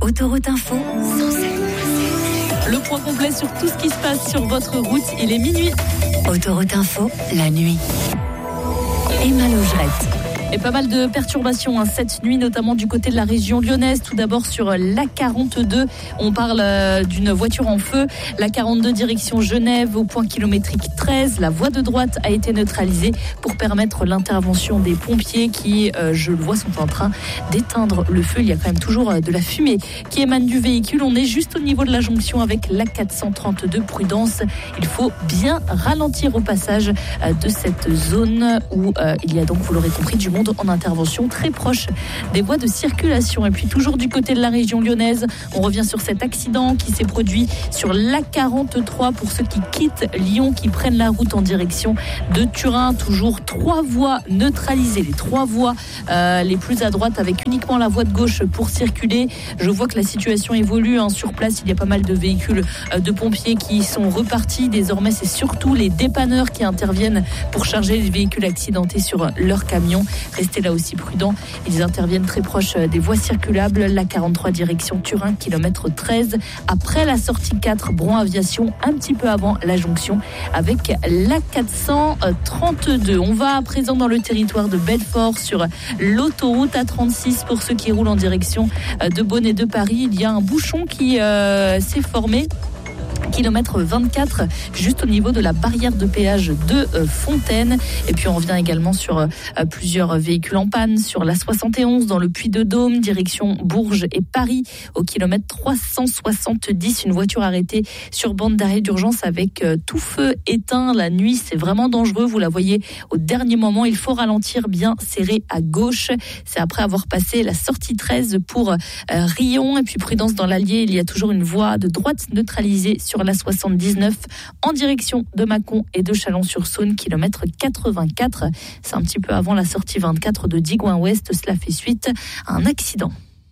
Autoroute Info, Le point complet sur tout ce qui se passe sur votre route, il est minuit. Autoroute Info, la nuit. Emma Logerette. Et pas mal de perturbations cette nuit, notamment du côté de la région lyonnaise. Tout d'abord sur l'A42, on parle d'une voiture en feu. L'A42 direction Genève au point kilométrique 13. La voie de droite a été neutralisée pour permettre l'intervention des pompiers qui, je le vois, sont en train d'éteindre le feu. Il y a quand même toujours de la fumée qui émane du véhicule. On est juste au niveau de la jonction avec l'A432. Prudence, il faut bien ralentir au passage de cette zone où il y a donc, vous l'aurez compris, du monde en intervention très proche des voies de circulation. Et puis toujours du côté de la région lyonnaise, on revient sur cet accident qui s'est produit sur l'A43 pour ceux qui quittent Lyon, qui prennent la route en direction de Turin. Toujours 3 voies neutralisées, les 3 voies les plus à droite avec uniquement la voie de gauche pour circuler. Je vois que la situation évolue sur place. Il y a pas mal de véhicules de pompiers qui sont repartis. Désormais, c'est surtout les dépanneurs qui interviennent pour charger les véhicules accidentés sur leur camion. Restez là aussi prudents. Ils interviennent très proche des voies circulables. La 43 direction Turin, kilomètre 13. Après la sortie 4, Bron Aviation, un petit peu avant la jonction avec la 432. On va à présent dans le territoire de Belfort sur l'autoroute A36 pour ceux qui roulent en direction de Beaune et de Paris. Il y a un bouchon qui s'est formé. Kilomètre 24, juste au niveau de la barrière de péage de Fontaine. Et puis on revient également sur plusieurs véhicules en panne sur la 71 dans le Puy-de-Dôme, direction Bourges et Paris, au kilomètre 370. Une voiture arrêtée sur bande d'arrêt d'urgence avec tout feu éteint. La nuit, c'est vraiment dangereux. Vous la voyez au dernier moment. Il faut ralentir bien serré à gauche. C'est après avoir passé la sortie 13 pour Rion. Et puis prudence dans l'Allier, il y a toujours une voie de droite neutralisée sur la 79 en direction de Mâcon et de Chalon-sur-Saône, kilomètre 84. C'est un petit peu avant la sortie 24 de Digoin-Ouest. Cela fait suite à un accident.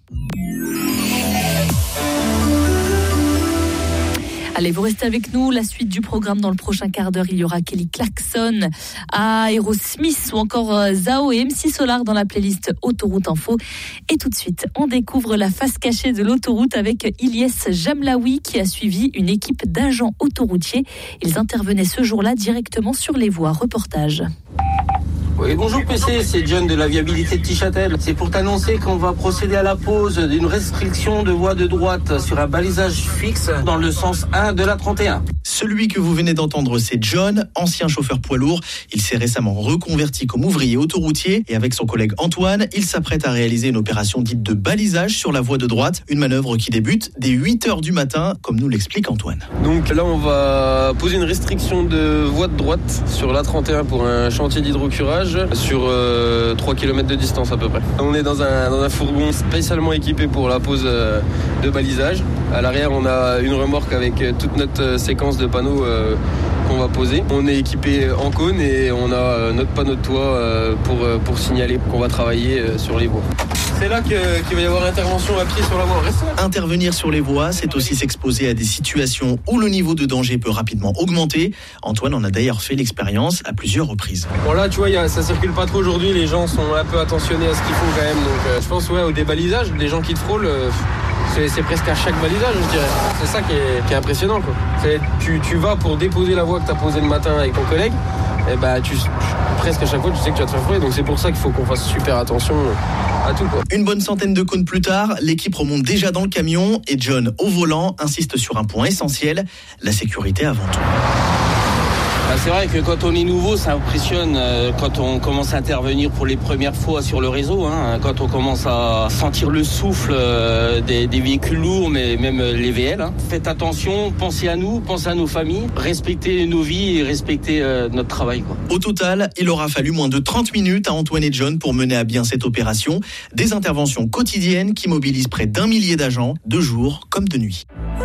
Allez, vous restez avec nous. La suite du programme dans le prochain quart d'heure, il y aura Kelly Clarkson, Aerosmith ou encore Zao et MC Solar dans la playlist Autoroute Info. Et tout de suite, on découvre la face cachée de l'autoroute avec Ilyes Jamlaoui qui a suivi une équipe d'agents autoroutiers. Ils intervenaient ce jour-là directement sur les voies. Reportage. Oui, bonjour PC, c'est John de la viabilité de Tichâtel. C'est pour t'annoncer qu'on va procéder à la pose d'une restriction de voie de droite sur un balisage fixe dans le sens 1 de la 31. Celui que vous venez d'entendre, c'est John, ancien chauffeur poids lourd. Il s'est récemment reconverti comme ouvrier autoroutier et avec son collègue Antoine, il s'apprête à réaliser une opération dite de balisage sur la voie de droite, une manœuvre qui débute dès 8h du matin, comme nous l'explique Antoine. Donc là, on va poser une restriction de voie de droite sur la 31 pour un chantier d'hydrocurage sur 3 km de distance à peu près. On est dans un fourgon spécialement équipé pour la pose de balisage. À l'arrière, on a une remorque avec toute notre séquence de panneaux qu'on va poser. On est équipé en cône et on a notre panneau de toit pour signaler qu'on va travailler sur les voies. C'est là qu'il va y avoir intervention à pied sur la voie. Intervenir sur les voies, c'est aussi s'exposer à des situations où le niveau de danger peut rapidement augmenter. Antoine en a d'ailleurs fait l'expérience à plusieurs reprises. Bon là, tu vois, ça circule pas trop aujourd'hui. Les gens sont un peu attentionnés à ce qu'ils font quand même. Donc je pense au débalisage, les gens qui te frôlent, c'est presque à chaque balisage, je dirais. C'est ça qui est impressionnant, quoi. Tu vas pour déposer la voie que tu as posée le matin avec ton collègue. Et presque à chaque fois, tu sais que tu vas te faire frôler. Donc c'est pour ça qu'il faut qu'on fasse super attention à tout, quoi. Une bonne centaine de cônes plus tard, l'équipe remonte déjà dans le camion et John, au volant, insiste sur un point essentiel, la sécurité avant tout. C'est vrai que quand on est nouveau, ça impressionne quand on commence à intervenir pour les premières fois sur le réseau, quand on commence à sentir le souffle des véhicules lourds, mais même les VL. Faites attention, pensez à nous, pensez à nos familles, respectez nos vies et respectez notre travail, quoi. Au total, il aura fallu moins de 30 minutes à Antoine et John pour mener à bien cette opération. Des interventions quotidiennes qui mobilisent près d'1 millier d'agents, de jour comme de nuit.